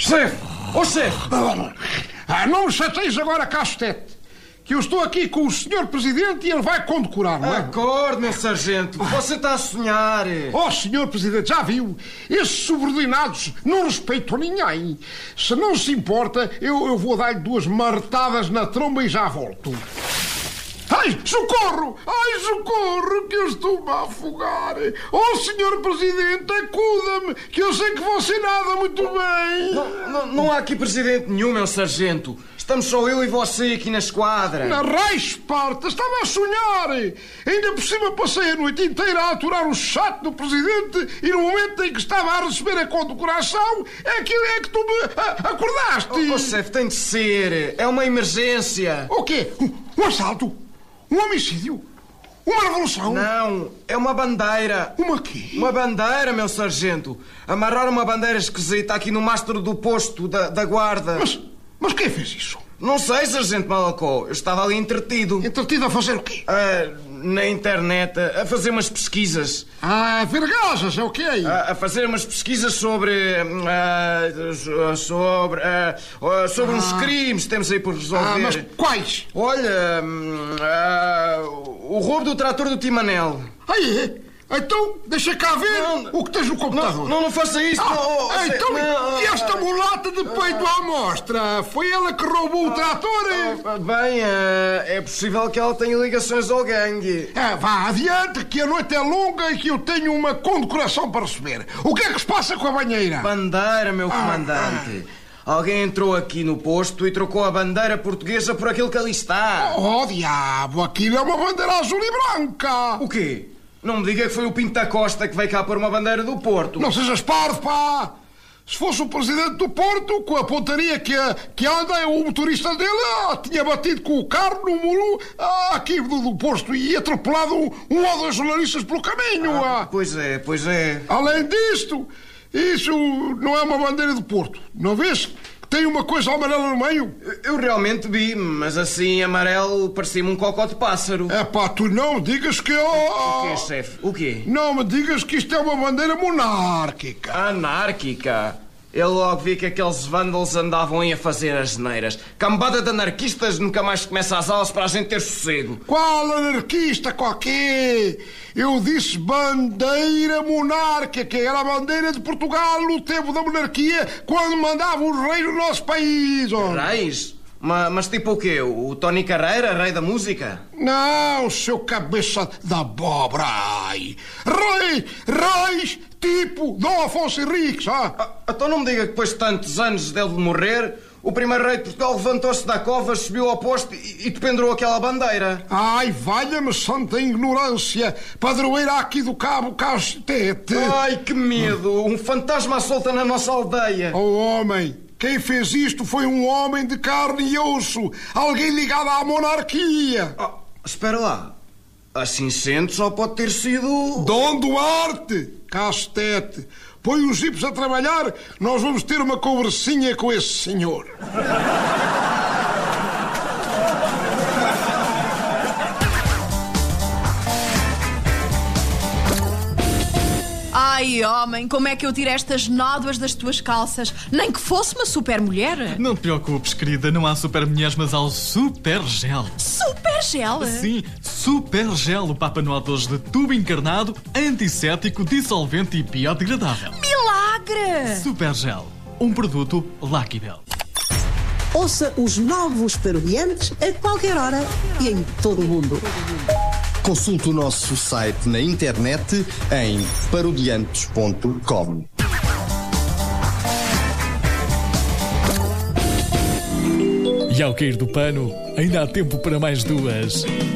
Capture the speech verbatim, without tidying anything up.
Chefe! Ô chefe! Ah, não me chateis agora, Castete, que eu estou aqui com o senhor Presidente e ele vai condecorar, não é? Acorde, meu sargento. Você está a sonhar. Oh, senhor Presidente, já viu? Esses subordinados não respeitam ninguém. Se não se importa, eu, eu vou dar-lhe duas marretadas na tromba e já volto. Ai, socorro! Ai, socorro, que eu estou-me a afogar! Oh, senhor Presidente, acuda-me, que eu sei que você nada muito bem! Não, não, não há aqui presidente nenhum, meu sargento. Estamos só eu e você aqui na esquadra. Na raiz, Esparta, estava a sonhar! Ainda por cima passei a noite inteira a aturar o chato do Presidente e no momento em que estava a receber a condecoração é que, é que tu me a, acordaste! Oh, oh, chefe, tem de ser. É uma emergência. O quê? Um, um assalto? Um homicídio? Uma revolução? Não, é uma bandeira. Uma quê? Uma bandeira, meu sargento. Amarraram uma bandeira esquisita aqui no mastro do posto da, da guarda. Mas, mas quem fez isso? Não sei, sargento Malacó. Eu estava ali entretido. Entretido a fazer o quê? Ah, na internet, a fazer umas pesquisas. Ah, ver gajas, é o quê? A, a fazer umas pesquisas sobre... ah, sobre... ah, sobre uns crimes que temos aí por resolver. Ah, mas quais? Olha... hum, ah, o roubo do trator do Timanel. Aí é? Então, deixa cá ver Não, o que tens no computador. Não, não, não faça isso. Ah, não, oh, então, não, e esta mulata de peito à mostra? Foi ela que roubou o trator? Ah, bem, ah, é possível que ela tenha ligações ao gangue. Ah, vá adiante, que a noite é longa e que eu tenho uma condecoração para receber. O que é que se passa com a banheira? Bandeira, meu comandante. Alguém entrou aqui no posto e trocou a bandeira portuguesa por aquilo que ali está. Oh, diabo, aquilo é uma bandeira azul e branca. O quê? Não me diga que foi o Pinto da Costa que veio cá pôr uma bandeira do Porto. Não sejas parvo, pá! Se fosse o presidente do Porto, com a pontaria que, que anda, o motorista dele ah, tinha batido com o carro no muro ah, aqui do, do posto e atropelado um, um ou dois jornalistas pelo caminho. Ah, Ah. pois é, pois é. Além disto, isso não é uma bandeira do Porto. Não vês? Tem uma coisa amarela no meio? Eu realmente vi, mas assim amarelo parecia-me um cocó de pássaro. É pá, tu não me digas que... Oh, O quê, chefe? O quê? não me digas que isto é uma bandeira monárquica. Anárquica. Eu logo vi que aqueles vândalos andavam aí a fazer as neiras. Cambada de anarquistas nunca mais começa as aulas para a gente ter sossego. Qual anarquista qualquer? Eu disse bandeira monárquica, que era a bandeira de Portugal no tempo da monarquia, quando mandava o rei no nosso país. Oh. Reis? Ma- Mas tipo o quê? O Tony Carreira, rei da música? Não, seu cabeça da abóbora. Ai. Rei, reis, tipo Dom Afonso Henriques. Ah. Ah, então não me diga que depois de tantos anos dele de morrer, o primeiro rei de Portugal levantou-se da cova, subiu ao posto e, e dependurou aquela bandeira. Ai, valha-me santa ignorância, padroeira aqui do Cabo Castete. Ai, que medo! Um fantasma à solta na nossa aldeia. Oh, homem, quem fez isto foi um homem de carne e osso, alguém ligado à monarquia. Ah, espera lá. Assim sendo, só pode ter sido... Dom Duarte, Castete. Põe os jipes a trabalhar, nós vamos ter uma conversinha com esse senhor. Ai, homem, como é que eu tiro estas nódoas das tuas calças? Nem que fosse uma super mulher. Não te preocupes, querida, não há super mulheres, mas há o Super Gel. Super gel? Sim, Super Gel, o Papa Noel de hoje de tubo encarnado, antisséptico, dissolvente e biodegradável. Milagre! Super Gel, um produto Lucky Bell. Ouça os novos Parodiantes a qualquer hora e em todo o mundo. Consulte o nosso site na internet em parodiantes ponto com. E ao cair do pano, ainda há tempo para mais duas.